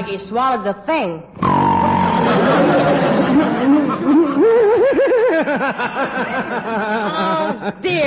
like he swallowed the thing. Oh, dear.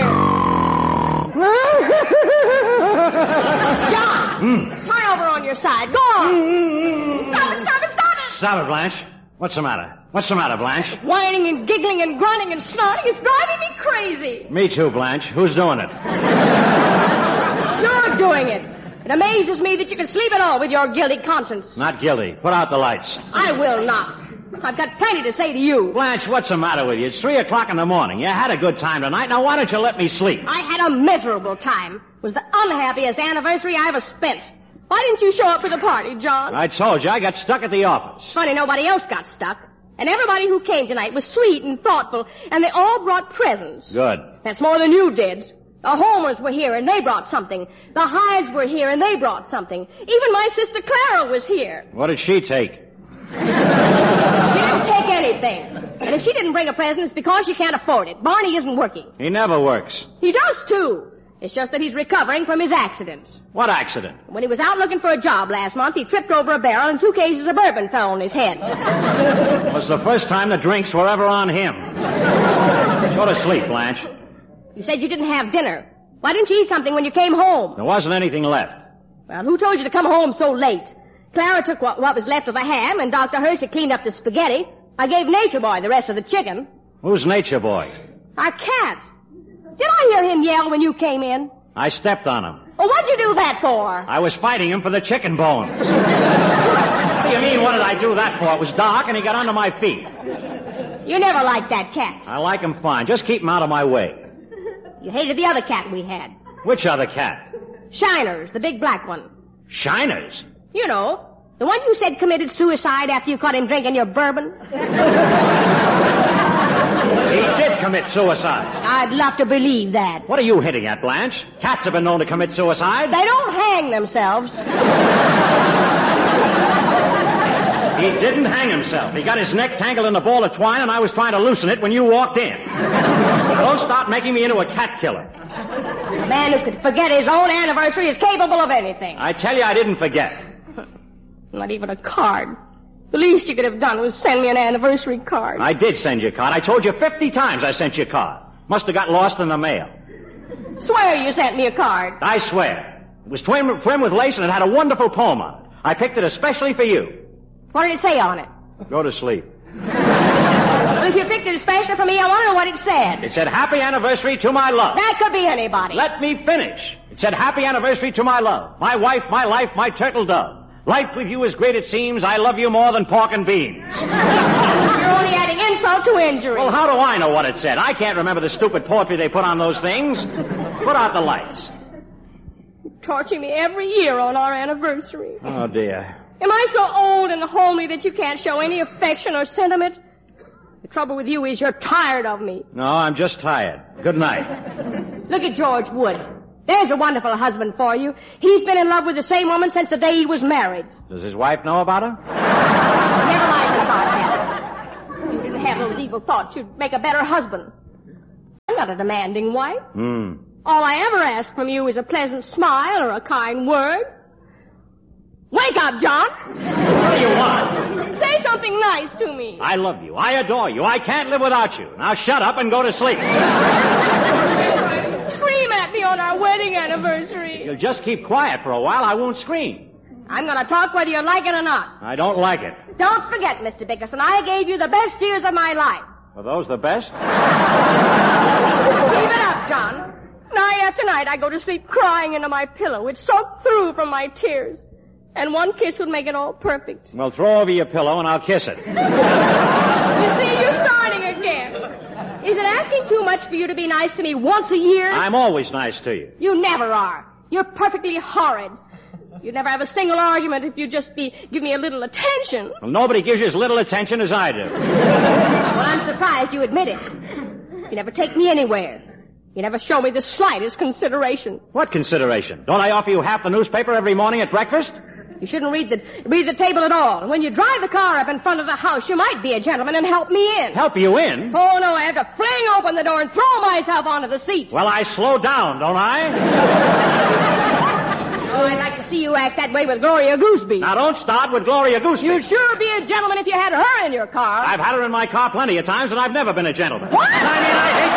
John, turn over on your side. Go on. Stop it. Stop it, Blanche. What's the matter? What's the matter, Blanche? Whining and giggling and grunting and snorting is driving me crazy. Me too, Blanche. Who's doing it? You're doing it. It amazes me that you can sleep at all with your guilty conscience. Not guilty. Put out the lights. I will not. I've got plenty to say to you. Blanche, what's the matter with you? It's 3 o'clock in the morning. You had a good time tonight. Now, why don't you let me sleep? I had a miserable time. It was the unhappiest anniversary I ever spent. Why didn't you show up for the party, John? I told you, I got stuck at the office. Funny, nobody else got stuck. And everybody who came tonight was sweet and thoughtful, and they all brought presents. Good. That's more than you did. The Homers were here, and they brought something. The Hydes were here, and they brought something. Even my sister Clara was here. What did she take? She didn't take anything. And if she didn't bring a present, it's because she can't afford it. Barney isn't working. He never works. He does, too. It's just that he's recovering from his accidents. What accident? When he was out looking for a job last month, he tripped over a barrel and 2 cases of bourbon fell on his head. It was the first time the drinks were ever on him. Go to sleep, Blanche. You said you didn't have dinner. Why didn't you eat something when you came home? There wasn't anything left. Well, who told you to come home so late? Clara took what was left of the ham, and Dr. Hersey cleaned up the spaghetti. I gave Nature Boy the rest of the chicken. Who's Nature Boy? Our cat. Did I hear him yell when you came in? I stepped on him. Well, what'd you do that for? I was fighting him for the chicken bones. What do you mean, what did I do that for? It was dark, and he got under my feet. You never liked that cat. I like him fine. Just keep him out of my way. You hated the other cat we had. Which other cat? Shiners, the big black one. Shiners? You know, the one you said committed suicide after you caught him drinking your bourbon. He did commit suicide. I'd love to believe that. What are you hitting at, Blanche? Cats have been known to commit suicide. They don't hang themselves. He didn't hang himself. He got his neck tangled in a ball of twine, and I was trying to loosen it when you walked in. Don't start making me into a cat killer. A man who could forget his own anniversary is capable of anything. I tell you, I didn't forget. Not even a card. The least you could have done was send me an anniversary card. I did send you a card. I told you 50 times I sent you a card. Must have got lost in the mail. Swear you sent me a card. I swear. It was trim with lace, and it had a wonderful poem on it. I picked it especially for you. What did it say on it? Go to sleep. Well, if you picked it especially for me, I want to know what it said. It said, happy anniversary to my love. That could be anybody. Let me finish. It said, happy anniversary to my love. My wife, my life, my turtle dove. Life with you is great it seems. I love you more than pork and beans. You're only adding insult to injury. Well, how do I know what it said? I can't remember the stupid poetry they put on those things. Put out the lights. You torture me every year on our anniversary. Oh, dear. Am I so old and homely that you can't show any affection or sentiment? The trouble with you is you're tired of me. No, I'm just tired. Good night. Look at George Wood. There's a wonderful husband for you. He's been in love with the same woman since the day he was married. Does his wife know about her? Never mind the sarcasm. If you didn't have those evil thoughts, you'd make a better husband. I'm not a demanding wife. All I ever ask from you is a pleasant smile or a kind word. Wake up, John. What do you want? Say something nice to me. I love you. I adore you. I can't live without you. Now shut up and go to sleep. Scream at me on our wedding anniversary. You'll just keep quiet for a while. I won't scream. I'm going to talk whether you like it or not. I don't like it. Don't forget, Mr. Bickerson, I gave you the best years of my life. Were those the best? Keep it up, John. Night after night, I go to sleep crying into my pillow. It's soaked through from my tears. And one kiss would make it all perfect. Well, throw over your pillow and I'll kiss it. You see, you're starting again. Is it asking too much for you to be nice to me once a year? I'm always nice to you. You never are. You're perfectly horrid. You'd never have a single argument if you'd just give me a little attention. Well, nobody gives you as little attention as I do. Well, I'm surprised you admit it. You never take me anywhere. You never show me the slightest consideration. What consideration? Don't I offer you half the newspaper every morning at breakfast? You shouldn't read the table at all. And when you drive the car up in front of the house, you might be a gentleman and help me in. Help you in? Oh, no, I have to fling open the door and throw myself onto the seat. Well, I slow down, don't I? I'd like to see you act that way with Gloria Gooseby. Now, don't start with Gloria Gooseby. You'd sure be a gentleman if you had her in your car. I've had her in my car plenty of times, and I've never been a gentleman. What? I hate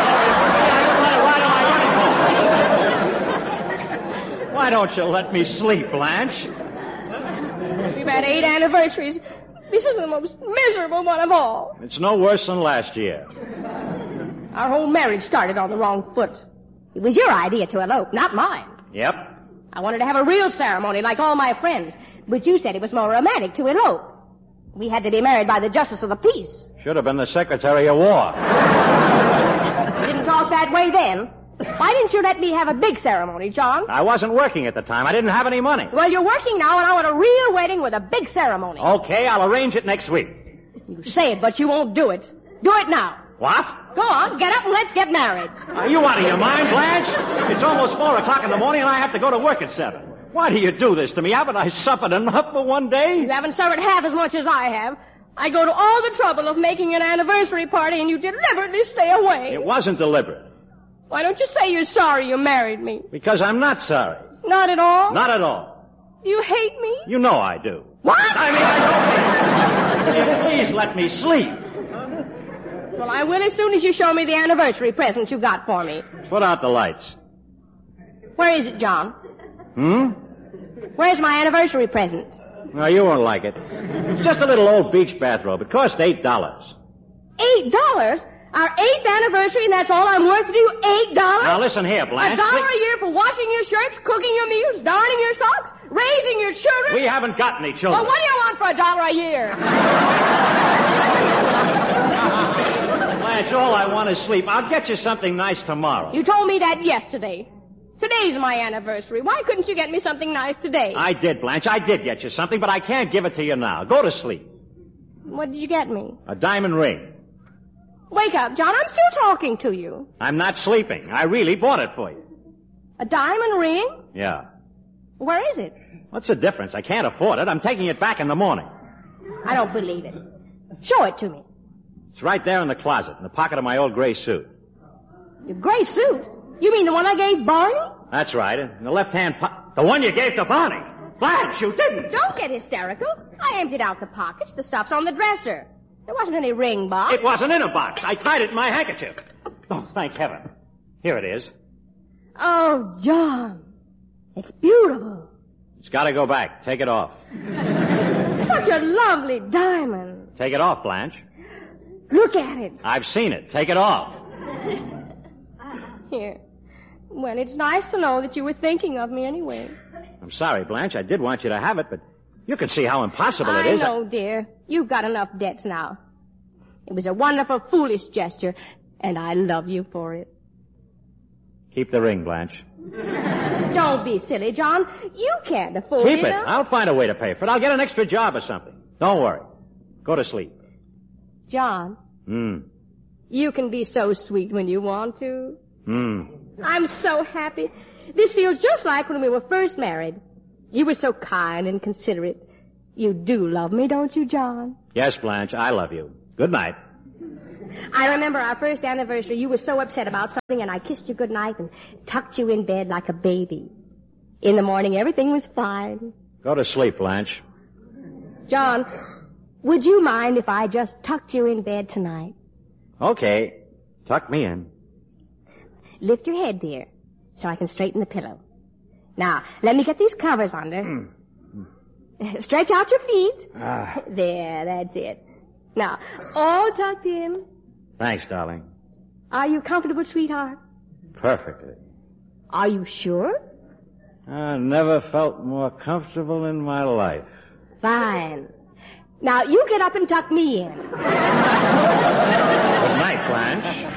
Gloria Gooseby. I don't let her ride on my running horse. Why don't you let me sleep, Blanche? We've had 8 anniversaries. This is the most miserable one of all. It's no worse than last year. Our whole marriage started on the wrong foot. It was your idea to elope, not mine. Yep. I wanted to have a real ceremony like all my friends, but you said it was more romantic to elope. We had to be married by the Justice of the Peace. Should have been the Secretary of War. You didn't talk that way then. Why didn't you let me have a big ceremony, John? I wasn't working at the time. I didn't have any money. Well, you're working now, and I want a real wedding with a big ceremony. Okay, I'll arrange it next week. You say it, but you won't do it. Do it now. What? Go on, get up and let's get married. Are you out of your mind, Blanche? It's almost 4 o'clock in the morning, and I have to go to work at 7. Why do you do this to me? Haven't I suffered enough for one day? You haven't suffered half as much as I have. I go to all the trouble of making an anniversary party, and you deliberately stay away. It wasn't deliberate. Why don't you say you're sorry you married me? Because I'm not sorry. Not at all? Not at all. Do you hate me? You know I do. What? I don't. Will you please let me sleep? Well, I will as soon as you show me the anniversary present you got for me. Put out the lights. Where is it, John? Where's my anniversary present? No, you won't like it. It's just a little old beach bathrobe. It cost $8. $8? Our 8th anniversary, and that's all I'm worth to you? $8? Now listen here, Blanche. $1 a year for washing your shirts, cooking your meals, darning your socks, raising your children? We haven't got any children. Well, what do you want for $1 a year? Blanche, all I want is sleep. I'll get you something nice tomorrow. You told me that yesterday. Today's my anniversary. Why couldn't you get me something nice today? I did, Blanche. I did get you something, but I can't give it to you now. Go to sleep. What did you get me? A diamond ring. Wake up, John. I'm still talking to you. I'm not sleeping. I really bought it for you. A diamond ring? Yeah. Where is it? What's the difference? I can't afford it. I'm taking it back in the morning. I don't believe it. Show it to me. It's right there in the closet, in the pocket of my old gray suit. Your gray suit? You mean the one I gave Barney? That's right. In the left-hand pocket. The one you gave to Barney. Blanche, you didn't. Don't get hysterical. I emptied out the pockets. The stuff's on the dresser. There wasn't any ring box. It wasn't in a box. I tied it in my handkerchief. Oh, thank heaven. Here it is. Oh, John. It's beautiful. It's got to go back. Take it off. Such a lovely diamond. Take it off, Blanche. Look at it. I've seen it. Take it off. Here. Well, it's nice to know that you were thinking of me anyway. I'm sorry, Blanche. I did want you to have it, but you can see how impossible it is. I know, dear. You've got enough debts now. It was a wonderful, foolish gesture, and I love you for it. Keep the ring, Blanche. Don't be silly, John. You can't afford it. Keep it. I'll find a way to pay for it. I'll get an extra job or something. Don't worry. Go to sleep. John. You can be so sweet when you want to. I'm so happy. This feels just like when we were first married. You were so kind and considerate. You do love me, don't you, John? Yes, Blanche, I love you. Good night. I remember our first anniversary. You were so upset about something, and I kissed you good night and tucked you in bed like a baby. In the morning, everything was fine. Go to sleep, Blanche. John, would you mind if I just tucked you in bed tonight? Okay. Tuck me in. Lift your head, dear, so I can straighten the pillow. Now, let me get these covers under. Stretch out your feet. There, that's it. Now, all tucked in. Thanks, darling. Are you comfortable, sweetheart? Perfectly. Are you sure? I never felt more comfortable in my life. Fine. Now, you get up and tuck me in. Good night, Blanche.